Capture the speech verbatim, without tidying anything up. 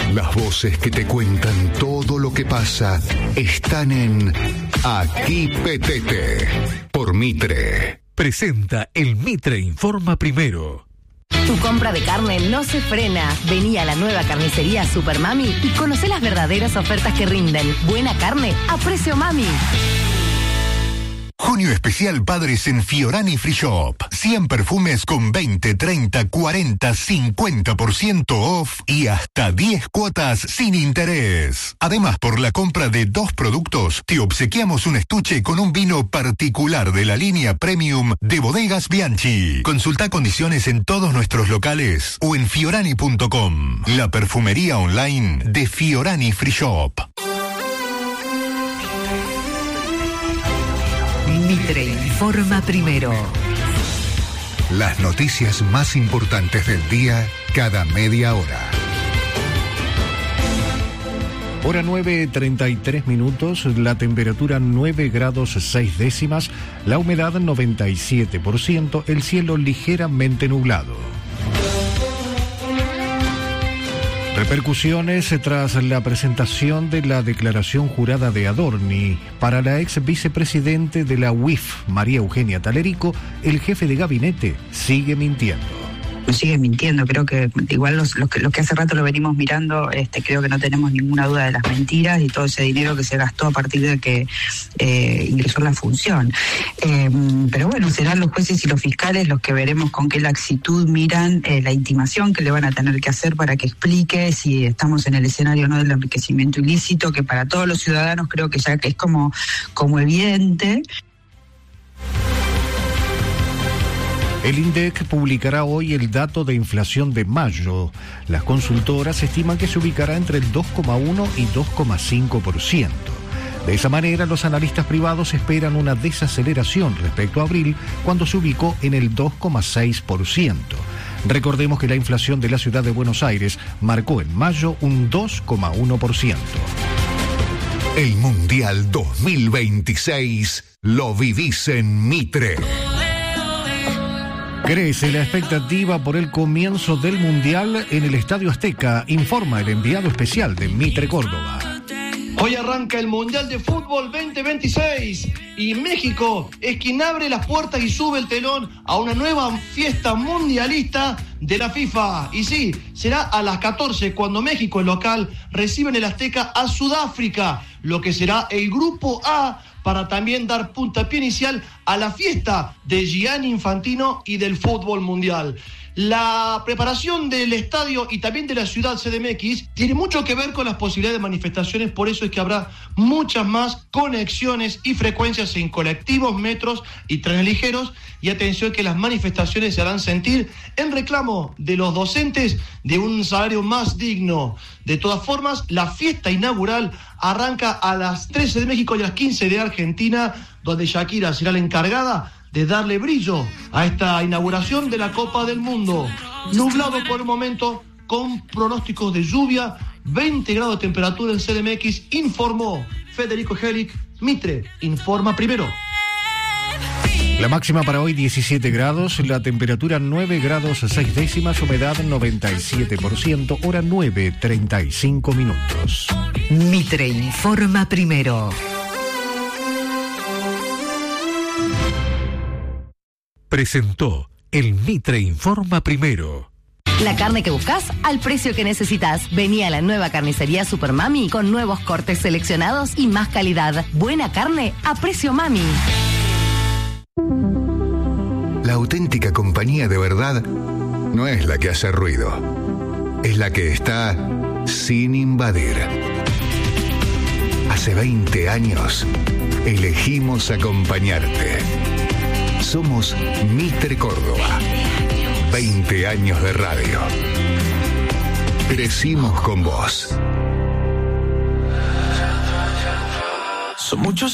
Las voces que te cuentan todo lo que pasa están en Aquí Petete, por Mitre. Presenta el Mitre Informa Primero. Tu compra de carne no se frena. Vení a la nueva carnicería Super Mami y conocé las verdaderas ofertas que rinden. Buena carne a precio mami. Junio especial Padres en Fiorani Free Shop. cien perfumes con veinte, treinta, cuarenta, cincuenta por ciento off y hasta diez cuotas sin interés. Además, por la compra de dos productos, te obsequiamos un estuche con un vino particular de la línea Premium de Bodegas Bianchi. Consulta condiciones en todos nuestros locales o en fiorani punto com. La perfumería online de Fiorani Free Shop. Mitre Informa Primero. Las noticias más importantes del día cada media hora. Hora nueve, treinta y tres minutos, la temperatura nueve grados seis décimas, la humedad noventa y siete por ciento, el cielo ligeramente nublado. Repercusiones tras la presentación de la declaración jurada de Adorni. Para la ex vicepresidente de la U I F, María Eugenia Talerico, el jefe de gabinete sigue mintiendo. Sigue mintiendo, creo que igual los, los, que, los que hace rato lo venimos mirando, este, creo que no tenemos ninguna duda de las mentiras y todo ese dinero que se gastó a partir de que eh, ingresó en la función. Eh, pero bueno, serán los jueces y los fiscales los que veremos con qué laxitud miran eh, la intimación que le van a tener que hacer para que explique si estamos en el escenario o no del enriquecimiento ilícito, que para todos los ciudadanos creo que ya es como, como evidente. El INDEC publicará hoy el dato de inflación de mayo. Las consultoras estiman que se ubicará entre el dos coma uno y dos coma cinco por ciento. De esa manera, los analistas privados esperan una desaceleración respecto a abril, cuando se ubicó en el dos coma seis por ciento. Recordemos que la inflación de la ciudad de Buenos Aires marcó en mayo un dos coma uno por ciento. El Mundial dos mil veintiséis lo vivís en Mitre. Crece la expectativa por el comienzo del Mundial en el Estadio Azteca, informa el enviado especial de Mitre Córdoba. Hoy arranca el Mundial de Fútbol veinte veintiséis y México es quien abre las puertas y sube el telón a una nueva fiesta mundialista de la FIFA. Y sí, será a las catorce cuando México, el local, recibe en el Azteca a Sudáfrica, lo que será el Grupo A, para también dar puntapié inicial a la fiesta de Gianni Infantino y del fútbol mundial. La preparación del estadio y también de la ciudad C D M X tiene mucho que ver con las posibilidades de manifestaciones, por eso es que habrá muchas más conexiones y frecuencias en colectivos, metros y trenes ligeros. Y atención que las manifestaciones se harán sentir en reclamo de los docentes de un salario más digno. De todas formas, la fiesta inaugural arranca a las trece de México y a las quince de Argentina, donde Shakira será la encargada de darle brillo a esta inauguración de la Copa del Mundo. Nublado por el momento, con pronósticos de lluvia, veinte grados de temperatura en C D M X, informó Federico Helic. Mitre Informa Primero. La máxima para hoy diecisiete grados, la temperatura nueve grados seis décimas, humedad noventa y siete por ciento, hora nueve, treinta y cinco minutos. Mitre Informa Primero. Presentó el Mitre Informa Primero. La carne que buscas al precio que necesitas. Vení a la nueva carnicería Super Mami con nuevos cortes seleccionados y más calidad. Buena carne a precio mami. La auténtica compañía de verdad no es la que hace ruido, es la que está sin invadir. Hace veinte años elegimos acompañarte. Somos Mitre Córdoba. veinte años de radio. Crecimos con vos. Son muchos